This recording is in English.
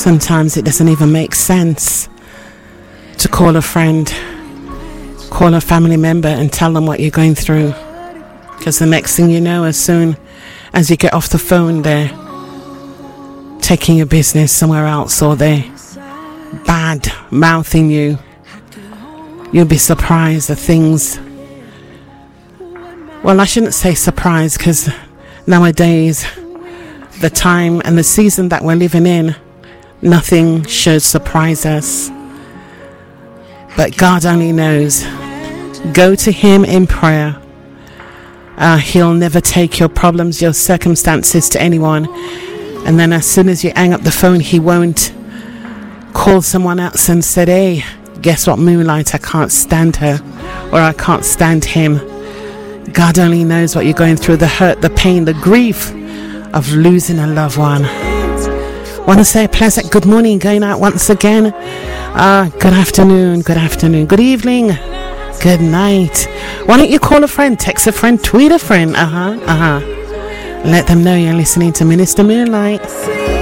Sometimes it doesn't even make sense to call a friend, call a family member and tell them what you're going through. Because the next thing you know, as soon as you get off the phone, they're taking your business somewhere else, or they're bad mouthing you. You'll be surprised at things. Well, I shouldn't say surprised, because nowadays, the time and the season that we're living in, nothing should surprise us. But God only knows. Go to Him in prayer. He'll never take your problems, your circumstances to anyone. And then as soon as you hang up the phone, He won't call someone else and say, hey, guess what, Moonlight, I can't stand her, or I can't stand him. God only knows what you're going through, the hurt, the pain, the grief of losing a loved one. Want to say a pleasant good morning going out once again. Good afternoon, good evening, good night. Why don't you call a friend, text a friend, tweet a friend. Let them know you're listening to Minister Moonlight.